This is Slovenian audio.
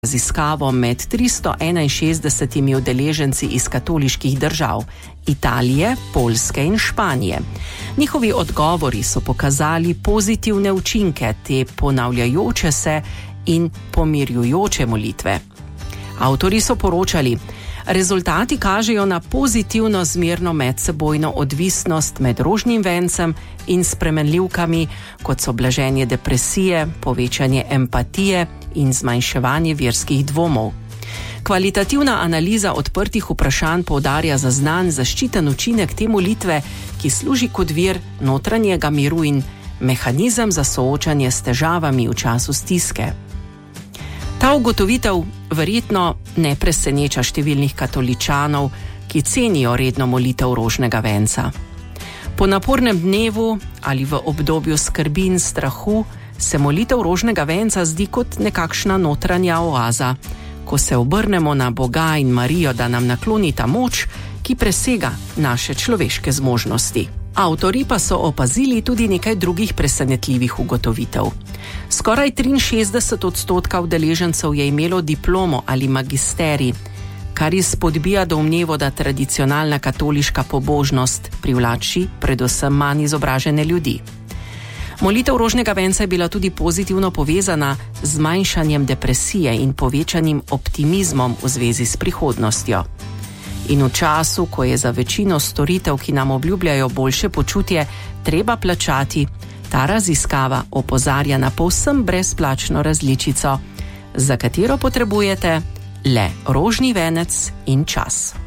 raziskavo med 361 udeleženci iz katoliških držav Italije, Poljske in Španije. Njihovi odgovori so pokazali pozitivne učinke te ponavljajoče se in pomirjujoče molitve. Avtorji so poročali, rezultati kažejo na pozitivno zmerno medsebojno odvisnost med rožnim vencem in spremenljivkami, kot so blaženje depresije, povečanje empatije in zmanjševanje verskih dvomov. Kvalitativna analiza odprtih vprašanj poudarja zaznan zaščiten učinek te molitve, ki služi kot vir notranjega miru in mehanizem za soočanje s težavami v času stiske. Ta ugotovitev verjetno ne preseneča številnih katoličanov, ki cenijo redno molitev rožnega venca. Po napornem dnevu ali v obdobju skrbi in strahu se molitev rožnega venca zdi kot nekakšna notranja oaza, ko se obrnemo na Boga in Marijo, da nam naklonita moč, ki presega naše človeške zmožnosti. Avtorji pa so opazili tudi nekaj drugih presenetljivih ugotovitev. Skoraj 63% udeležencev je imelo diplomo ali magisterij, kar izpodbija domnevo, da tradicionalna katoliška pobožnost privlači predvsem manj izobražene ljudi. Molitev rožnega venca je bila tudi pozitivno povezana z zmanjšanjem depresije in povečanim optimizmom v zvezi s prihodnostjo. In v času, ko je za večino storitev, ki nam obljubljajo boljše počutje, treba plačati, ta raziskava opozarja na povsem brezplačno različico, za katero potrebujete le rožni venec in čas.